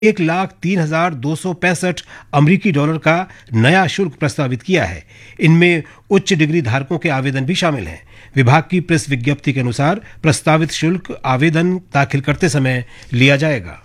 1,03,265 अमरीकी डॉलर का नया शुल्क प्रस्तावित किया है। इनमें उच्च डिग्री धारकों के आवेदन भी शामिल हैं। विभाग की प्रेस विज्ञप्ति के अनुसार प्रस्तावित शुल्क आवेदन दाखिल करते समय लिया जाएगा।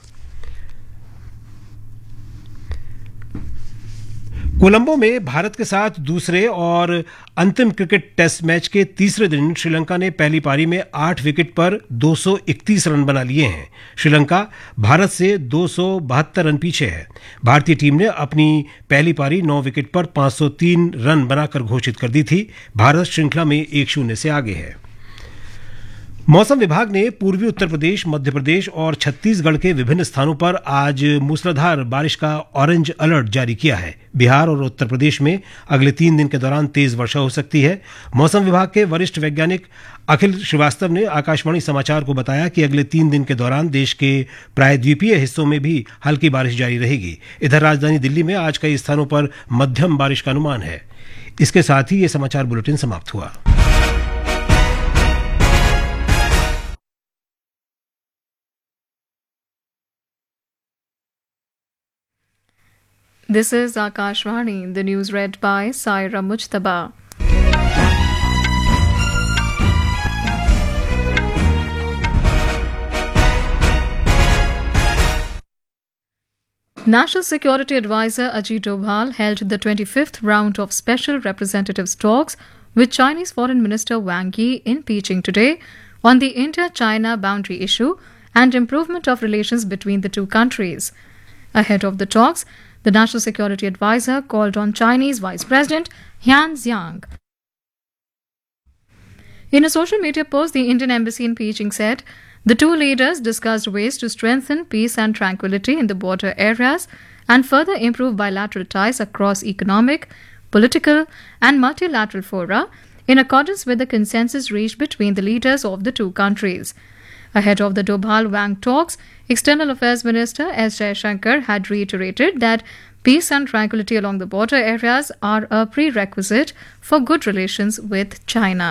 कोलंबो में भारत के साथ दूसरे और अंतिम क्रिकेट टेस्ट मैच के तीसरे दिन श्रीलंका ने पहली पारी में 8 विकेट पर 231 रन बना लिए हैं। श्रीलंका भारत से 272 रन पीछे है। भारतीय टीम ने अपनी पहली पारी 9 विकेट पर 503 रन बनाकर घोषित कर दी थी। भारत श्रृंखला में 1-0 से आगे है। मौसम विभाग ने पूर्वी उत्तर प्रदेश, मध्य प्रदेश और छत्तीसगढ़ के विभिन्न स्थानों पर आज मूसलाधार बारिश का ऑरेंज अलर्ट जारी किया है। बिहार और उत्तर प्रदेश में अगले 3 दिन के दौरान तेज वर्षा हो सकती है। मौसम विभाग के वरिष्ठ वैज्ञानिक अखिल श्रीवास्तव ने आकाशवाणी समाचार को बताया कि अगले 3 दिन के दौरान देश के प्रायद्वीपीय हिस्सों में भी हल्की बारिश जारी रहेगी। इधर राजधानी दिल्ली में आज कई स्थानों पर मध्यम बारिश का अनुमान है। इसके साथ ही ये समाचार बुलेटिन समाप्त हुआ। This is Akashvani, the news read by Saira Mujtaba. National Security Advisor Ajit Doval held the 25th round of special representatives talks with Chinese Foreign Minister Wang Yi in Beijing today on the India-China boundary issue and improvement of relations between the two countries. Ahead of the talks, the National Security Advisor called on Chinese Vice President Han Xiang. In a social media post, the Indian Embassy in Beijing said the two leaders discussed ways to strengthen peace and tranquility in the border areas and further improve bilateral ties across economic, political, and multilateral fora in accordance with the consensus reached between the leaders of the two countries. Ahead of the Doval-Wang talks, External Affairs Minister S. Jaishankar had reiterated that peace and tranquility along the border areas are a prerequisite for good relations with China.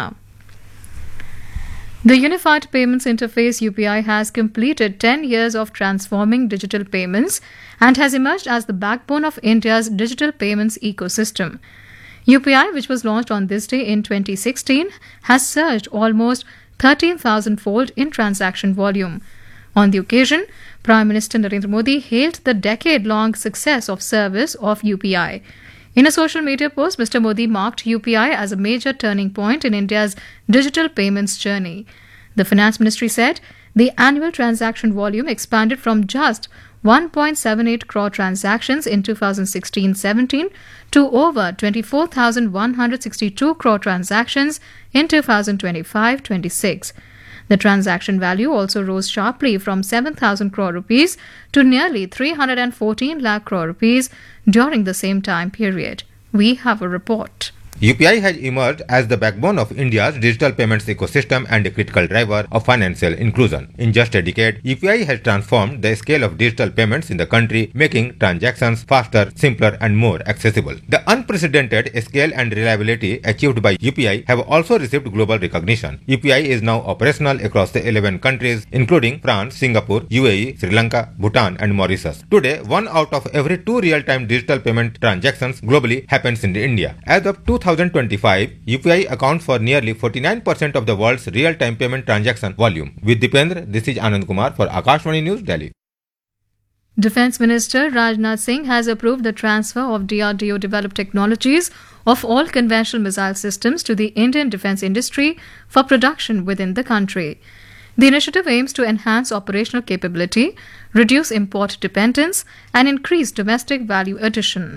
The Unified Payments Interface UPI has completed 10 years of transforming digital payments and has emerged as the backbone of India's digital payments ecosystem. UPI, which was launched on this day in 2016, has surged almost 13,000-fold in transaction volume. On the occasion, Prime Minister Narendra Modi hailed the decade-long success of service of UPI. In a social media post, Mr. Modi marked UPI as a major turning point in India's digital payments journey. The Finance Ministry said the annual transaction volume expanded from just 1.78 crore transactions in 2016-17 to over 24,162 crore transactions in 2025-26. The transaction value also rose sharply from 7,000 crore rupees to nearly 314 lakh crore rupees during the same time period. We have a report. UPI has emerged as the backbone of India's digital payments ecosystem and a critical driver of financial inclusion. In just a decade, UPI has transformed the scale of digital payments in the country, making transactions faster, simpler and more accessible. The unprecedented scale and reliability achieved by UPI have also received global recognition. UPI is now operational across the 11 countries, including France, Singapore, UAE, Sri Lanka, Bhutan and Mauritius. Today, 1 out of every 2 real-time digital payment transactions globally happens in India. As of 2025, UPI accounts for nearly 49% of the world's real-time payment transaction volume. With Dipendra, this is Anand Kumar for Akashvani News, Delhi. Defence Minister Rajnath Singh has approved the transfer of DRDO developed technologies of all conventional missile systems to the Indian defence industry for production within the country. The initiative aims to enhance operational capability, reduce import dependence, and increase domestic value addition.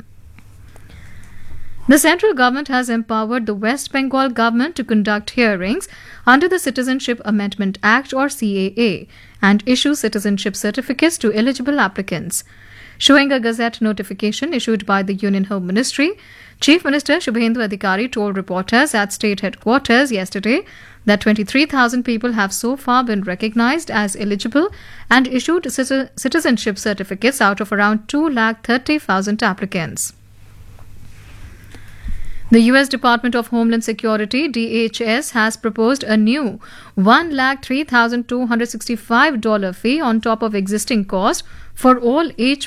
The central government has empowered the West Bengal government to conduct hearings under the Citizenship Amendment Act or CAA and issue citizenship certificates to eligible applicants. Showing a Gazette notification issued by the Union Home Ministry, Chief Minister Shubhendu Adhikari told reporters at state headquarters yesterday that 23,000 people have so far been recognized as eligible and issued citizenship certificates out of around 230,000 applicants. The U.S. Department of Homeland Security, DHS, has proposed a new $103,265 fee on top of existing cost for all age